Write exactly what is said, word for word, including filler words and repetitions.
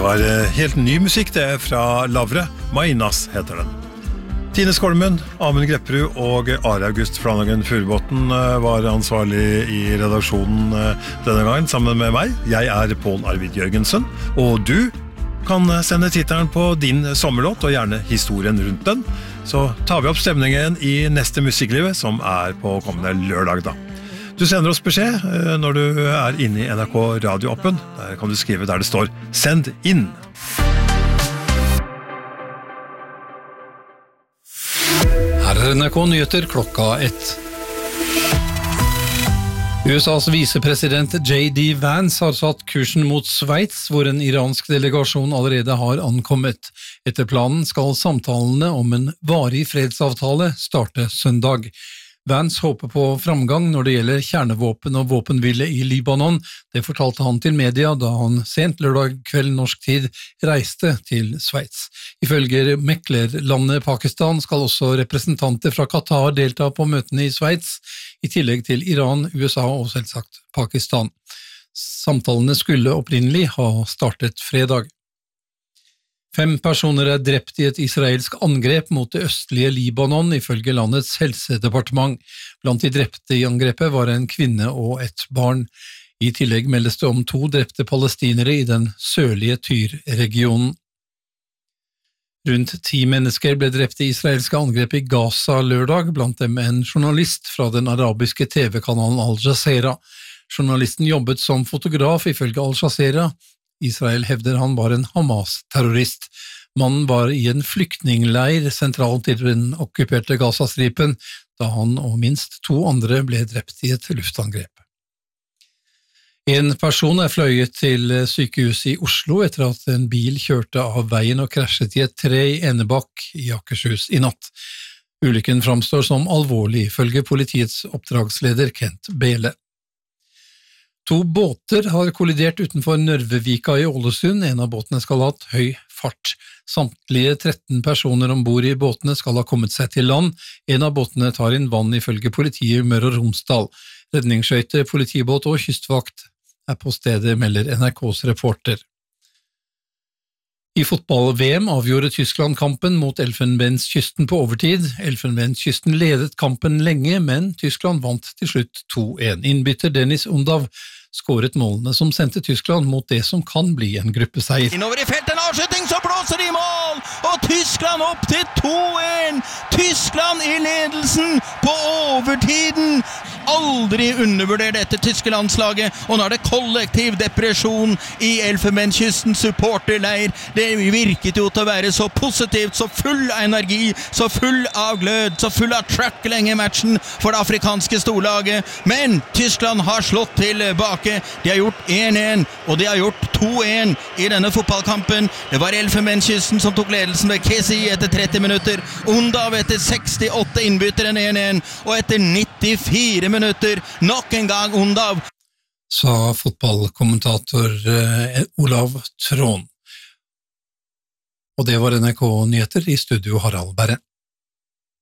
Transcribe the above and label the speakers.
Speaker 1: var helt ny musikk det fra Lavre. Mainas heter den. Tine Skolmen, Amund Grepperud og Are August Flanagan Furubotn var ansvarlig i redaksjonen denne gangen sammen med meg. Jeg er Pål Arvid Jørgensen, og du kan sende tittelen på din sommerlåt og gjerne historien rundt den. Så tar vi opp stemningen i neste Musikklivet som er på kommende lørdag da. Du sender oss beskjed når du er inne i N R K radioappen. Der kan du skrive der det står «Send inn».
Speaker 2: Her er N R K Nyheter klokka ett. U S A's visepresident J D Vance har satt kursen mot Sveits, hvor en iransk delegasjon allerede har ankommet. Etter planen skal samtalene om en varig fredsavtale starte søndag. Vance håper på framgang når det gjelder kjernevåpen og våpenhvile i Libanon. Det fortalte han til media da han sent lørdag kveld norsk tid reiste til Sveits. Ifølge meklerlandet Pakistan skal også representanter fra Qatar delta på møtene i Sveits, i tillegg til Iran, U S A og selvsagt Pakistan. Samtalene skulle opprinnelig ha startet fredag. Fem personer er drept i et israelsk angrep mot det østlige Libanon, ifølge landets helsedepartement. Blant de drepte i angrepet var en kvinne og et barn. I tillegg meldes det om to drepte palestinere i den sørlige Tyr-regionen. Rundt ti mennesker ble drept i israelske angrep i Gaza lørdag, blant dem en journalist fra den arabiske T V-kanalen Al Jazeera. Journalisten jobbet som fotograf ifølge Al Jazeera. Israel hevder han var en Hamas-terrorist. Mannen var i en flyktningleir sentralt i den okkuperte Gazastripen, da han og minst to andre ble drept i et luftangrep. En person er fløyet til sykehuset i Oslo etter at en bil kjørte av veien og krasjet i et tre i Enebakk i Akershus i natt. Ulykken framstår som alvorlig, ifølge politiets oppdragsleder Kent Bele. To båter har kollidert utenfor Nørvevika i Ålesund. En av båtene skal ha hatt høy fart. Samtlige tretten personer ombord i båtene skal ha kommet seg til land. En av båtene tar inn vann ifølge politiet i Møre og Romsdal. Redningsskøyte, politibåt og kystvakt er på stedet, melder N R K's reporter. I fotball-V M avgjorde Tyskland kampen mot Elfenbenskysten på overtid. Elfenbenskysten ledet kampen lenge, men Tyskland vant til slutt to en. Innbytter Dennis Undav skåret målene som sendte Tyskland mot det som kan bli en gruppeseier.
Speaker 3: Innover i feltet, en avskyting, så blåser de i mål! Og Tyskland opp til to en! Tyskland i ledelsen på overtiden! Aldri undervurder dette tyske landslaget, og nå er det kollektiv depresjon i Elfenbenskysten supporterleir. Det virket jo til å være så positivt, så full av energi, så full av glød, så full av truck lenge i matchen for det afrikanske storlaget. Men Tyskland har slått tilbake. De har gjort en en, og de har gjort to en i denne fotballkampen. Det var Elfenbenskysten som tok ledelsen ved Kessie etter tretti minutter, Undav etter sekstiåtte innbytter en en en, og etter nittifire minutter nok en gang Undav.
Speaker 2: Sa fotballkommentator eh, Olav Trån. Og det var N R K Nyheter, i studio Harald Berre.